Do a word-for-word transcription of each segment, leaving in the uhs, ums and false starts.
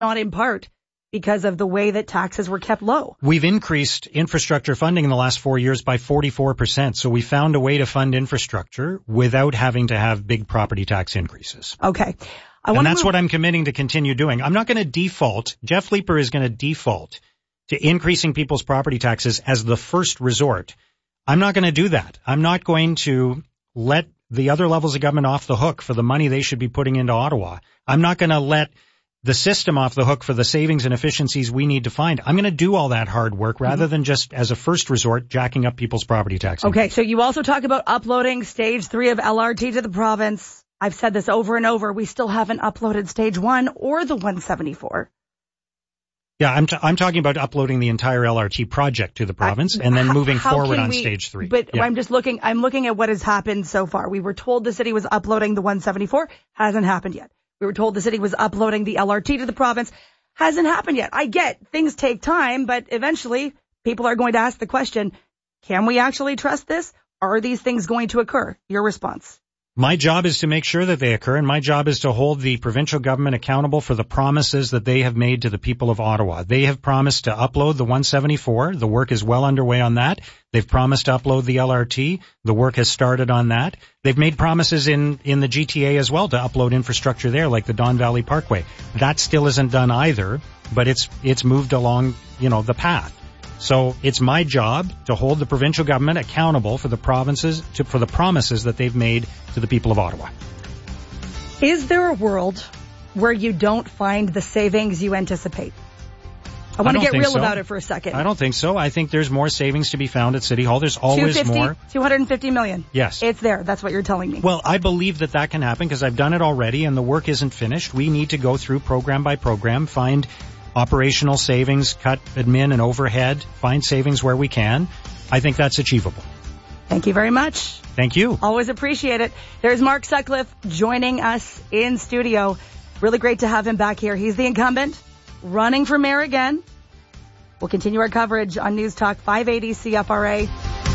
not in part because of the way that taxes were kept low. We've increased infrastructure funding in the last four years by forty-four percent. So we found a way to fund infrastructure without having to have big property tax increases. Okay. I and that's move- what I'm committing to continue doing. I'm not going to default. Jeff Leeper is going to default to increasing people's property taxes as the first resort. I'm not going to do that. I'm not going to let the other levels of government off the hook for the money they should be putting into Ottawa. I'm not going to let the system off the hook for the savings and efficiencies we need to find. I'm going to do all that hard work rather mm-hmm. than just as a first resort jacking up people's property taxes. Okay, so you also talk about uploading stage three of L R T to the province. I've said this over and over. We still haven't uploaded stage one or the one seventy-four. Yeah, I'm t- I'm talking about uploading the entire L R T project to the province I, and then moving forward on we, stage three. But yeah. I'm just looking, I'm looking at what has happened so far. We were told the city was uploading the one seventy-four. Hasn't happened yet. We were told the city was uploading the L R T to the province. Hasn't happened yet. I get things take time, but eventually people are going to ask the question, can we actually trust this? Are these things going to occur? Your response. My job is to make sure that they occur, and my job is to hold the provincial government accountable for the promises that they have made to the people of Ottawa. They have promised to upload the one seventy-four. The work is well underway on that. They've promised to upload the L R T. The work has started on that. They've made promises in, in the G T A as well to upload infrastructure there, like the Don Valley Parkway. That still isn't done either, but it's, it's moved along, you know, the path. So it's my job to hold the provincial government accountable for the provinces, to, for the promises that they've made to the people of Ottawa. Is there a world where you don't find the savings you anticipate? I want to get real so. about it for a second. I don't think so. I think there's more savings to be found at City Hall. There's always two hundred fifty, more. two hundred fifty million. Yes. It's there. That's what you're telling me. Well, I believe that that can happen because I've done it already and the work isn't finished. We need to go through program by program, find operational savings, cut admin and overhead, find savings where we can. I think that's achievable. Thank you very much. Thank you. Always appreciate it. There's Mark Sutcliffe joining us in studio. Really great to have him back here. He's the incumbent, running for mayor again. We'll continue our coverage on News Talk five eighty C F R A.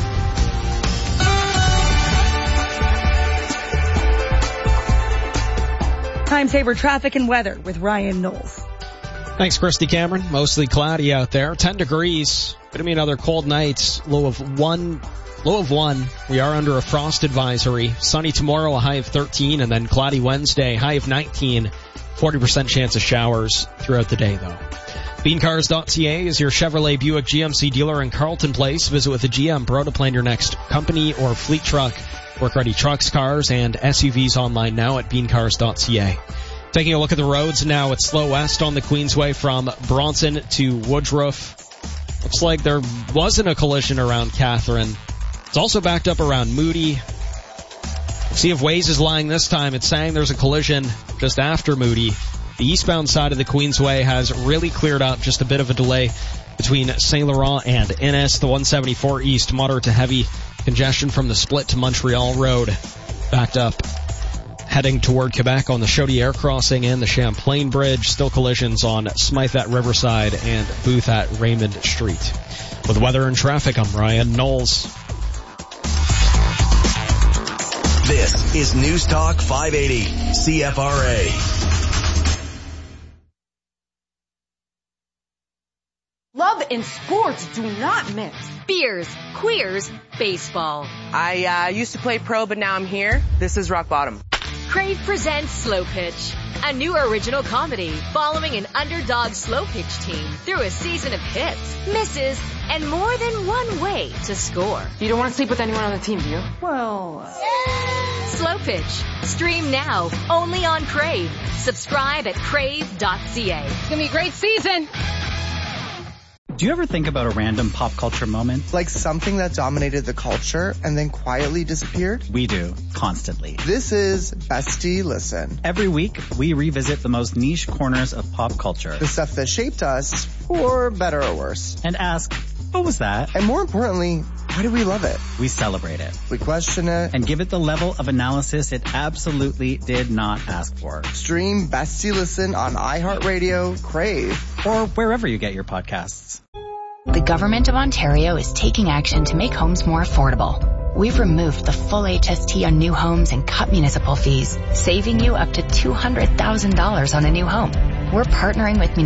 Time saver traffic and weather with Ryan Knowles. Thanks, Christy Cameron. Mostly cloudy out there. ten degrees. Going to be another cold night. Low of one. Low of one. We are under a frost advisory. Sunny tomorrow, a high of thirteen, and then cloudy Wednesday, high of nineteen. forty percent chance of showers throughout the day, though. bean cars dot c a is your Chevrolet Buick G M C dealer in Carleton Place. Visit with a G M Pro to plan your next company or fleet truck. Work-ready trucks, cars, and S U Vs online now at bean cars dot c a. Taking a look at the roads now, it's slow west on the Queensway from Bronson to Woodruff. Looks like there wasn't a collision around Catherine. It's also backed up around Moody. See if Waze is lying this time. It's saying there's a collision just after Moody. The eastbound side of the Queensway has really cleared up, just a bit of a delay between Saint Laurent and Innis. The one seventy-four east, moderate to heavy congestion from the split to Montreal Road. Backed up heading toward Quebec on the Chaudière crossing and the Champlain Bridge. Still collisions on Smythe at Riverside and Booth at Raymond Street. With weather and traffic, I'm Ryan Knowles. This is News Talk five eighty C F R A. Love and sports do not mix. Beers, queers, baseball. I uh, used to play pro, but now I'm here. This is rock bottom. Crave presents Slow Pitch, a new original comedy following an underdog slow pitch team through a season of hits, misses, and more than one way to score. You don't want to sleep with anyone on the team, do you? Well, uh... Slow Pitch. Stream now, only on Crave. Subscribe at crave dot c a. It's going to be a great season. Do you ever think about a random pop culture moment? Like something that dominated the culture and then quietly disappeared? We do, constantly. This is Bestie Listen. Every week, we revisit the most niche corners of pop culture. The stuff that shaped us, for better or worse. And ask, what was that? And more importantly, why do we love it? We celebrate it. We question it. And give it the level of analysis it absolutely did not ask for. Stream Bestie Listen on iHeartRadio, Crave, or wherever you get your podcasts. The Government of Ontario is taking action to make homes more affordable. We've removed the full H S T on new homes and cut municipal fees, saving you up to two hundred thousand dollars on a new home. We're partnering with